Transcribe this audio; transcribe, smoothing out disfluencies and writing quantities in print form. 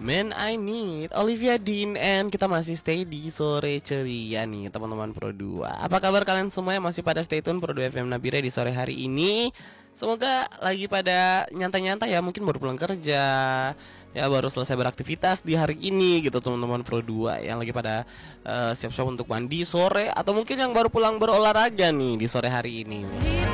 Man I Need, Olivia Dean, and kita masih stay di sore ceria nih teman-teman Pro 2. Apa kabar kalian semua yang masih pada stay tune Pro 2 FM Nabire di sore hari ini? Semoga lagi pada nyantai-nyantai ya, mungkin baru pulang kerja, ya baru selesai beraktivitas di hari ini gitu teman-teman Pro 2 yang lagi pada siap-siap untuk mandi sore, atau mungkin yang baru pulang berolahraga nih di sore hari ini.